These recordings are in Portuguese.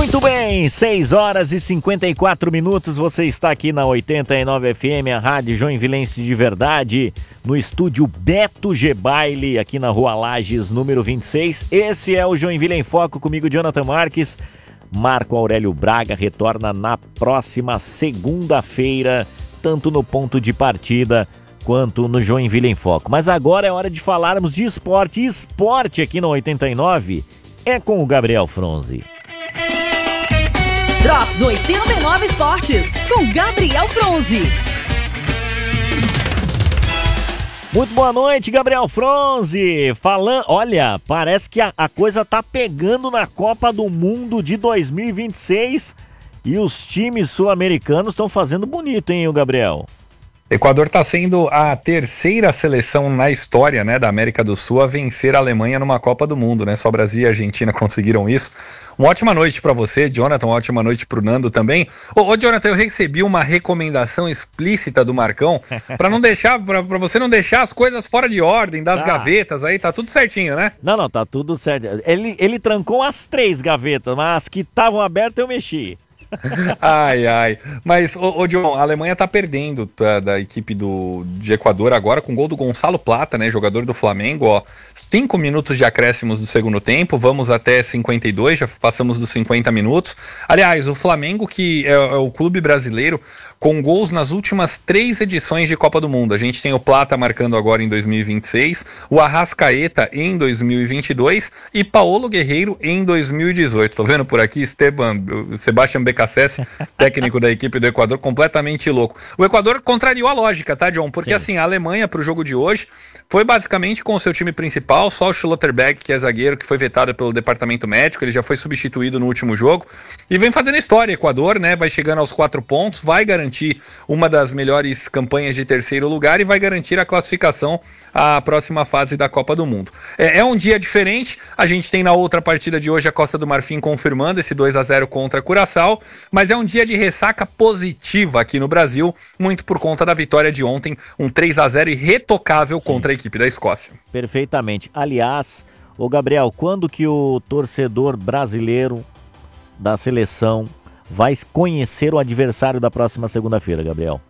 Muito bem, 6 horas e 54 minutos, você está aqui na 89 FM, a Rádio Joinvilense de Verdade, no estúdio Beto G. Baile, aqui na Rua Lages, número 26. Esse é o Joinville em Foco, comigo, Jonathan Marques. Marco Aurélio Braga retorna na próxima segunda-feira, tanto no ponto de partida quanto no Joinville em Foco. Mas agora é hora de falarmos de esporte. Esporte aqui na 89 é com o Gabriel Fronzi. Drops 89 Esportes, com Gabriel Fronzi. Muito boa noite, Gabriel Fronzi. Olha, parece que a coisa tá pegando na Copa do Mundo de 2026 e os times sul-americanos estão fazendo bonito, hein, o Gabriel? Equador está sendo a terceira seleção na história, né, da América do Sul a vencer a Alemanha numa Copa do Mundo, né? Só Brasil e Argentina conseguiram isso. Uma ótima noite para você, Jonathan, uma ótima noite para o Nando também. Ô, Jonathan, eu recebi uma recomendação explícita do Marcão para não deixar, para você não deixar as coisas fora de ordem das gavetas aí, tá tudo certinho, né? Não, tá tudo certo. Ele trancou as 3 gavetas, mas as que estavam abertas eu mexi. Ai, mas, ô John, a Alemanha tá perdendo da equipe de Equador agora com o gol do Gonçalo Plata, né, jogador do Flamengo, ó, 5 minutos de acréscimos do segundo tempo, vamos até 52, já passamos dos 50 minutos. Aliás, o Flamengo, que é o clube brasileiro com gols nas últimas 3 edições de Copa do Mundo. A gente tem o Plata marcando agora em 2026, o Arrascaeta em 2022 e Paolo Guerreiro em 2018. Tô vendo por aqui Sebastião Becassese, técnico da equipe do Equador, completamente louco. O Equador contrariou a lógica, tá, John? Porque assim, a Alemanha pro jogo de hoje foi basicamente com o seu time principal, só o Schlotterbeck, que é zagueiro, que foi vetado pelo departamento médico, ele já foi substituído no último jogo, e vem fazendo história. Equador, né, vai chegando aos 4 pontos, vai garantir uma das melhores campanhas de terceiro lugar e vai garantir a classificação à próxima fase da Copa do Mundo. É um dia diferente, a gente tem na outra partida de hoje a Costa do Marfim confirmando esse 2-0 contra Curaçao, mas é um dia de ressaca positiva aqui no Brasil, muito por conta da vitória de ontem, um 3-0 irretocável contra a equipe da Escócia. Perfeitamente. Aliás, ô Gabriel, quando que o torcedor brasileiro da seleção vai conhecer o adversário da próxima segunda-feira, Gabriel?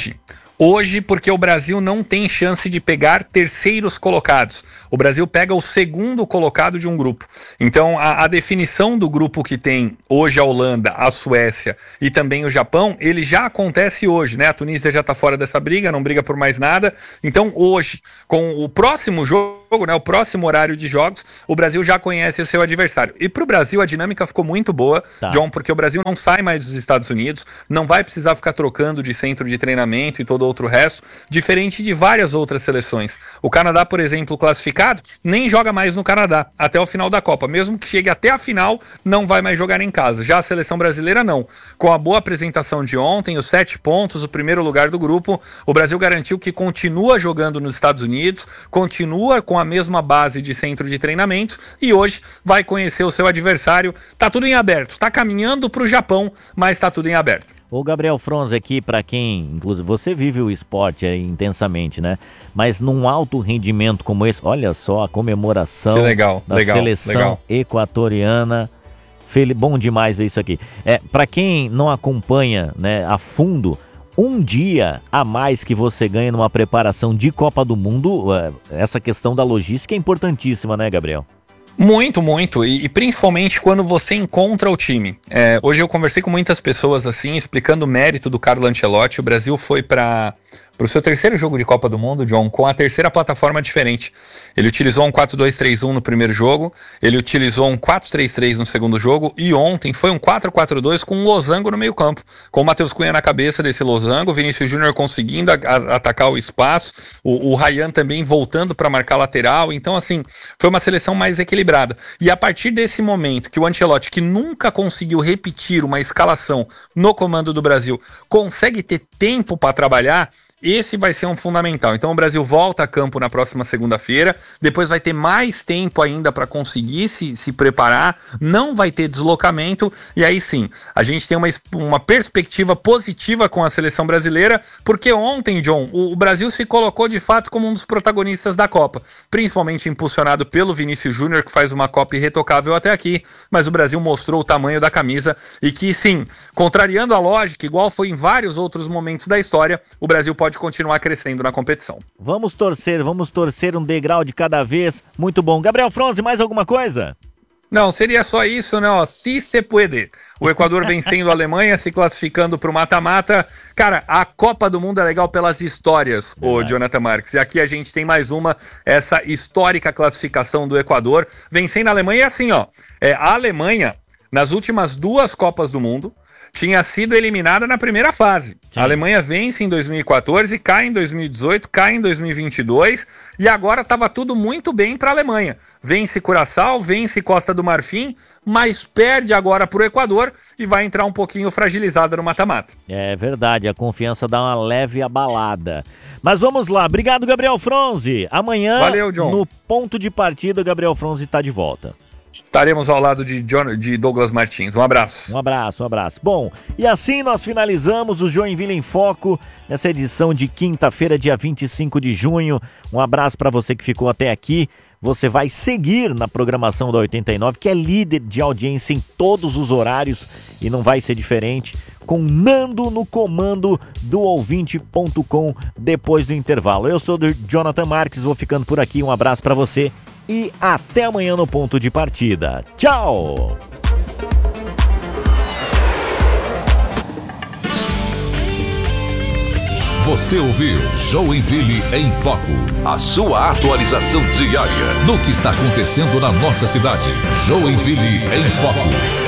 Hoje, porque o Brasil não tem chance de pegar terceiros colocados. O Brasil pega o segundo colocado de um grupo. Então, a definição do grupo que tem hoje a Holanda, a Suécia e também o Japão, ele já acontece hoje, né? A Tunísia já está fora dessa briga, não briga por mais nada. Então, hoje, com o próximo jogo, né, o próximo horário de jogos, o Brasil já conhece o seu adversário. E para o Brasil a dinâmica ficou muito boa, John, porque o Brasil não sai mais dos Estados Unidos, não vai precisar ficar trocando de centro de treinamento e todo outro resto, diferente de várias outras seleções. O Canadá, por exemplo, classificado, nem joga mais no Canadá até o final da Copa, mesmo que chegue até a final, não vai mais jogar em casa. Já a seleção brasileira não. Com a boa apresentação de ontem, os 7 pontos, o primeiro lugar do grupo, o Brasil garantiu que continua jogando nos Estados Unidos, continua com a mesma base de centro de treinamentos e hoje vai conhecer o seu adversário. Tá tudo em aberto, tá caminhando pro Japão, mas tá tudo em aberto. O Gabriel Fronzi aqui, para quem, inclusive, você vive o esporte aí intensamente, né? Mas num alto rendimento como esse, olha só a comemoração da seleção equatoriana. Bom demais ver isso aqui. Para quem não acompanha, né, a fundo, um dia a mais que você ganha numa preparação de Copa do Mundo, essa questão da logística é importantíssima, né, Gabriel? Muito, e principalmente quando você encontra o time. Hoje eu conversei com muitas pessoas assim, explicando o mérito do Carlo Ancelotti. O Brasil foi para o seu terceiro jogo de Copa do Mundo, John, com a terceira plataforma diferente. Ele utilizou um 4-2-3-1 no primeiro jogo, ele utilizou um 4-3-3 no segundo jogo, e ontem foi um 4-4-2 com um losango no meio campo, com o Matheus Cunha na cabeça desse losango, o Vinícius Júnior conseguindo atacar o espaço, o Ryan também voltando para marcar lateral. Então, assim, foi uma seleção mais equilibrada. E a partir desse momento que o Ancelotti, que nunca conseguiu repetir uma escalação no comando do Brasil, consegue ter tempo para trabalhar, Esse vai ser um fundamental. Então o Brasil volta a campo na próxima segunda-feira, depois vai ter mais tempo ainda para conseguir se preparar, não vai ter deslocamento, e aí sim, a gente tem uma perspectiva positiva com a seleção brasileira, porque ontem, John, o Brasil se colocou de fato como um dos protagonistas da Copa, principalmente impulsionado pelo Vinícius Júnior, que faz uma Copa irretocável até aqui, mas o Brasil mostrou o tamanho da camisa, e que sim, contrariando a lógica, igual foi em vários outros momentos da história, o Brasil pode continuar crescendo na competição. Vamos torcer um degrau de cada vez. Muito bom. Gabriel Fronzi, mais alguma coisa? Não, seria só isso, né? Se se puede. O Equador vencendo a Alemanha, se classificando para o mata-mata. Cara, a Copa do Mundo é legal pelas histórias, o Jonathan Marques. E aqui a gente tem mais essa histórica classificação do Equador. Vencendo a Alemanha, e assim, ó. A Alemanha, nas últimas 2 Copas do Mundo, tinha sido eliminada na primeira fase. Sim. A Alemanha vence em 2014, cai em 2018, cai em 2022 e agora estava tudo muito bem para a Alemanha. Vence Curaçao, vence Costa do Marfim, mas perde agora para o Equador e vai entrar um pouquinho fragilizada no mata-mata. É verdade, a confiança dá uma leve abalada. Mas vamos lá, obrigado Gabriel Fronzi. Amanhã, valeu, John. No ponto de partida, o Gabriel Fronzi está de volta. Estaremos ao lado de Douglas Martins. Um abraço. Um abraço. Bom, e assim nós finalizamos o Joinville em Foco, nessa edição de quinta-feira, dia 25 de junho. Um abraço para você que ficou até aqui. Você vai seguir na programação da 89, que é líder de audiência em todos os horários e não vai ser diferente, com Nando no comando do ouvinte.com depois do intervalo. Eu sou o Jonathan Marques, vou ficando por aqui. Um abraço para você. E até amanhã no ponto de partida. Tchau! Você ouviu Joinville em Foco. A sua atualização diária do que está acontecendo na nossa cidade. Joinville em Foco.